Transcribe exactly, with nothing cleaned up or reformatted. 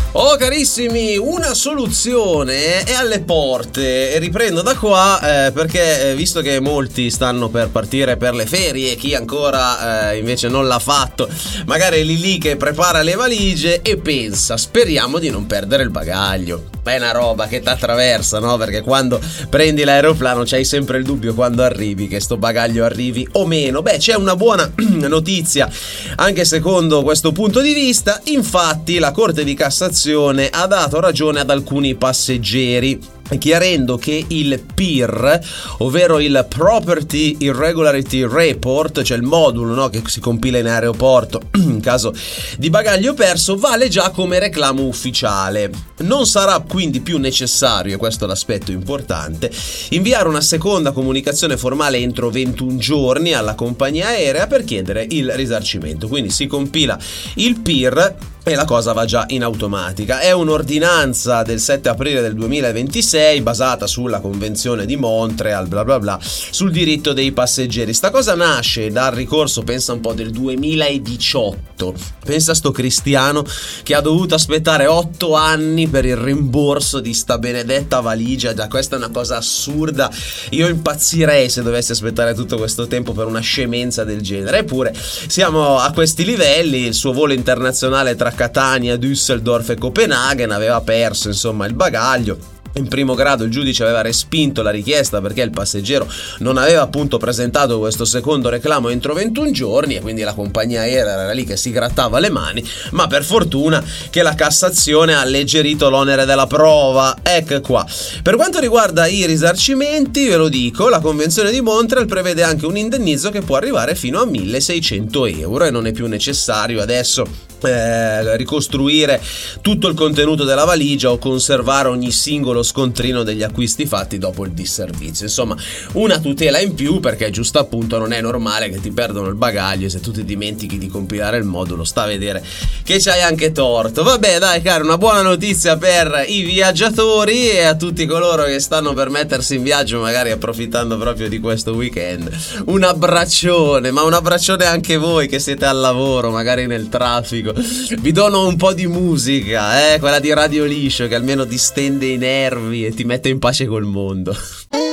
Oh carissimi, una soluzione è alle porte e riprendo da qua eh, perché eh, visto che molti stanno per partire per le ferie, chi ancora eh, invece non l'ha fatto, magari è lì lì che prepara le valigie e pensa, speriamo di non perdere il bagaglio. È una roba che ti attraversa, no? Perché quando prendi l'aeroplano c'hai sempre il dubbio quando arrivi che sto bagaglio arrivi o meno. Beh, c'è una buona notizia anche secondo questo punto di vista. Infatti la Corte di Cassazione ha dato ragione ad alcuni passeggeri, chiarendo che il P I R, ovvero il Property Irregularity Report, cioè il modulo, no, che si compila in aeroporto in caso di bagaglio perso, vale già come reclamo ufficiale. Non sarà quindi più necessario, e questo è l'aspetto importante, inviare una seconda comunicazione formale entro ventuno giorni alla compagnia aerea per chiedere il risarcimento. Quindi si compila il P I R e la cosa va già in automatica. È un'ordinanza del sette aprile del duemilaventisei basata sulla Convenzione di Montreal, bla bla bla, sul diritto dei passeggeri. Sta cosa nasce dal ricorso, pensa un po', del duemiladiciotto. Pensa a sto cristiano che ha dovuto aspettare otto anni per il rimborso di sta benedetta valigia. Già questa è una cosa assurda. Io impazzirei se dovessi aspettare tutto questo tempo per una scemenza del genere. Eppure siamo a questi livelli. Il suo volo internazionale tra Catania, Düsseldorf e Copenaghen aveva perso insomma il bagaglio. In primo grado il giudice aveva respinto la richiesta perché il passeggero non aveva appunto presentato questo secondo reclamo entro ventuno giorni e quindi la compagnia aerea era lì che si grattava le mani, ma per fortuna che la Cassazione ha alleggerito l'onere della prova. Ecco qua. Per quanto riguarda i risarcimenti, ve lo dico, la Convenzione di Montreal prevede anche un indennizzo che può arrivare fino a milleseicento euro e non è più necessario adesso Eh, ricostruire tutto il contenuto della valigia o conservare ogni singolo scontrino degli acquisti fatti dopo il disservizio. Insomma, una tutela in più, perché giusto appunto non è normale che ti perdono il bagaglio e se tu ti dimentichi di compilare il modulo sta a vedere che c'hai anche torto. Vabbè dai caro, una buona notizia per i viaggiatori e a tutti coloro che stanno per mettersi in viaggio, magari approfittando proprio di questo weekend. Un abbraccione, ma un abbraccione anche voi che siete al lavoro, magari nel traffico. Vi dono un po' di musica, eh? Quella di Radio Liscio che almeno distende i nervi e ti mette in pace col mondo.